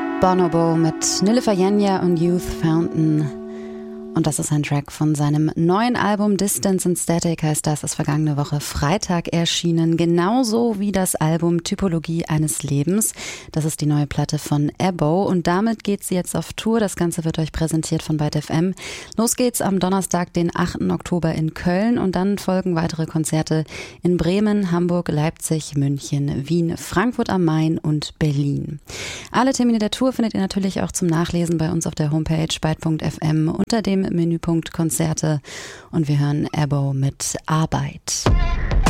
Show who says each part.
Speaker 1: Bonobo mit Nilüfer Yanya und Youth Fountain. Und das ist ein Track von seinem neuen Album Distance and Static, heißt das, ist vergangene Woche Freitag erschienen. Genauso wie das Album Typologie eines Lebens. Das ist die neue Platte von Ebo und damit geht sie jetzt auf Tour. Das Ganze wird euch präsentiert von Byte FM. Los geht's am Donnerstag, den 8. Oktober in Köln und dann folgen weitere Konzerte in Bremen, Hamburg, Leipzig, München, Wien, Frankfurt am Main und Berlin. Alle Termine der Tour findet ihr natürlich auch zum Nachlesen bei uns auf der Homepage byte.fm unter dem Menüpunkt Konzerte und wir hören Ebo mit Arbeit.